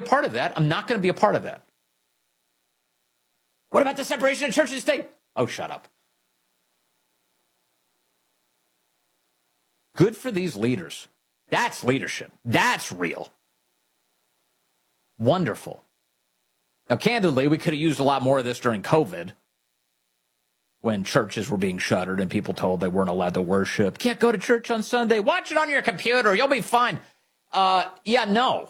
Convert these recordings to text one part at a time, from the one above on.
a part of that. I'm not going to be a part of that. What about the separation of church and state? Oh, shut up. Good for these leaders. That's leadership. That's real. Wonderful. Now, candidly, we could have used a lot more of this during COVID when churches were being shuttered and people told they weren't allowed to worship. Can't go to church on Sunday. Watch it on your computer. You'll be fine. No.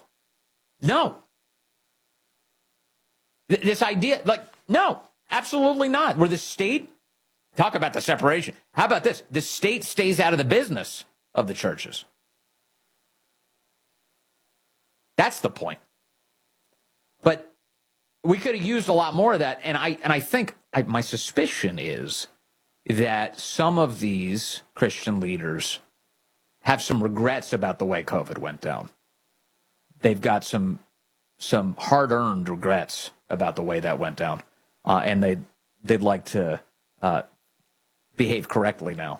This idea, no, absolutely not. Where the state, talk about the separation. How about this? The state stays out of the business of the churches. That's the point. But we could have used a lot more of that, and I think my suspicion is that some of these Christian leaders have some regrets about the way COVID went down. They've got some hard-earned regrets about the way that went down, and they'd like to behave correctly now.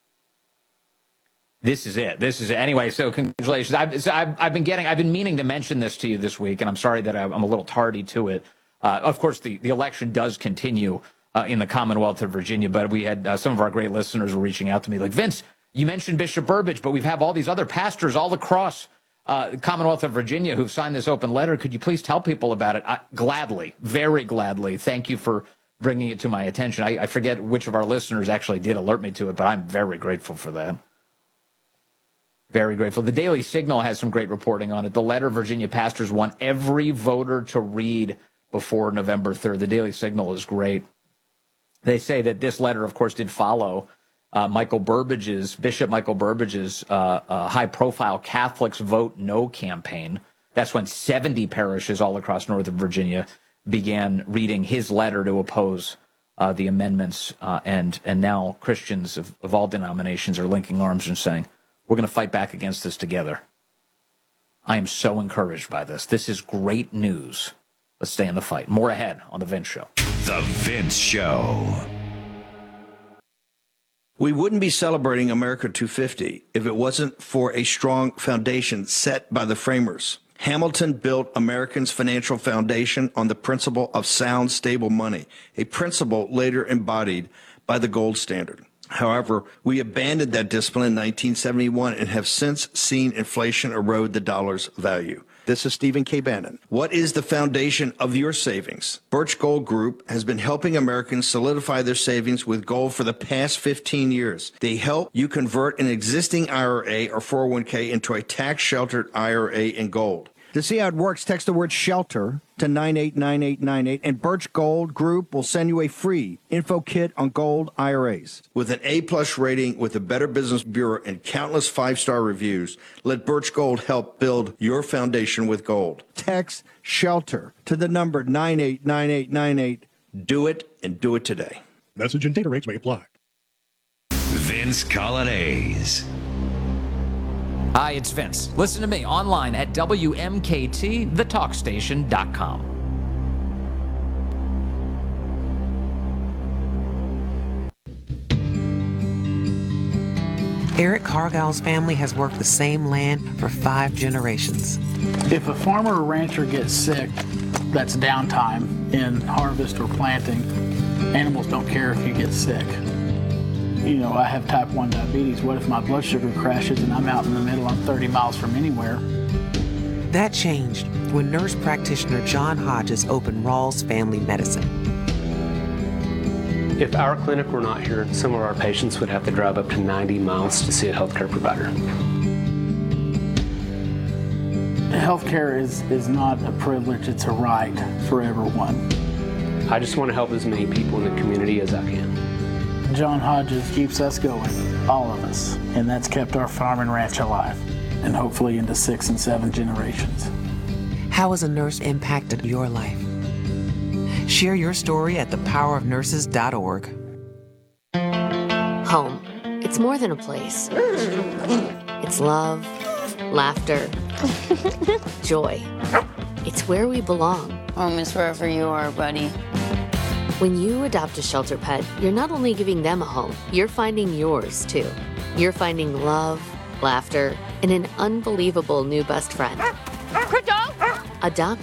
This is it. Anyway, so congratulations. I've been meaning to mention this to you this week, and I'm sorry that I'm a little tardy to it. Of course, the election does continue in the Commonwealth of Virginia, but we had some of our great listeners were reaching out to me like, Vince, you mentioned Bishop Burbidge, but we've have all these other pastors all across the Commonwealth of Virginia who've signed this open letter. Could you please tell people about it? Gladly, very gladly. Thank you for bringing it to my attention. I forget which of our listeners actually did alert me to it, but I'm very grateful for that. Very grateful. The Daily Signal has some great reporting on it. The letter Virginia pastors want every voter to read before November 3rd. The Daily Signal is great. They say that this letter, of course, did follow Bishop Michael Burbidge's high-profile Catholics Vote No campaign. That's when 70 parishes all across Northern Virginia began reading his letter to oppose the amendments. And now Christians of all denominations are linking arms and saying, we're going to fight back against this together. I am so encouraged by this. This is great news. Let's stay in the fight. More ahead on The Vince Show. The Vince Show. We wouldn't be celebrating America 250 if it wasn't for a strong foundation set by the framers. Hamilton built Americans' financial foundation on the principle of sound, stable money, a principle later embodied by the gold standard. However, we abandoned that discipline in 1971 and have since seen inflation erode the dollar's value. This is Stephen K. Bannon. What is the foundation of your savings? Birch Gold Group has been helping Americans solidify their savings with gold for the past 15 years. They help you convert an existing IRA or 401k into a tax-sheltered IRA in gold. To see how it works, text the word SHELTER to 989898, and Birch Gold Group will send you a free info kit on gold IRAs. With an A-plus rating with the Better Business Bureau and countless five-star reviews, let Birch Gold help build your foundation with gold. Text SHELTER to the number 989898. Do it, and do it today. Message and data rates may apply. Vince Coglianese. Hi, it's Vince. Listen to me online at WMKT, Eric Cargill's family has worked the same land for 5 generations. If a farmer or rancher gets sick, that's downtime in harvest or planting. Animals don't care if you get sick. You know, I have type 1 diabetes. What if my blood sugar crashes and I'm out in the middle, I'm 30 miles from anywhere? That changed when nurse practitioner John Hodges opened Rawls Family Medicine. If our clinic were not here, some of our patients would have to drive up to 90 miles to see a healthcare provider. Healthcare is not a privilege, it's a right for everyone. I just want to help as many people in the community as I can. John Hodges keeps us going, all of us, and that's kept our farm and ranch alive, and hopefully into 6 and 7 generations. How has a nurse impacted your life? Share your story at thepowerofnurses.org. Home. It's more than a place. It's love, laughter, joy. It's where we belong. Home is wherever you are, buddy. When you adopt a shelter pet, you're not only giving them a home, you're finding yours, too. You're finding love, laughter, and an unbelievable new best friend. Adopt